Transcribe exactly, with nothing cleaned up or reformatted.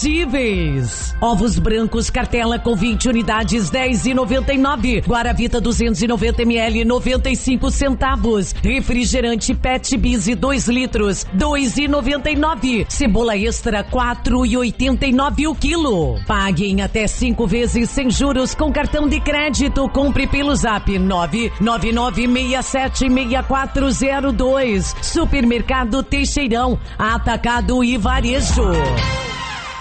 imbatíveis. Ovos brancos cartela com vinte unidades, dez e noventa e nove. Guaravita duzentos e noventa mililitros, noventa e cinco centavos. Refrigerante Pet Biz dois litros, dois e noventa e nove. Cebola extra quatro e oitenta e nove o quilo. Pague em até cinco vezes sem juros com cartão de crédito. Compre pelo Zap nove nove nove seis sete seis quatro zero dois. Supermercado Teixeirão, Atacado e Varejo.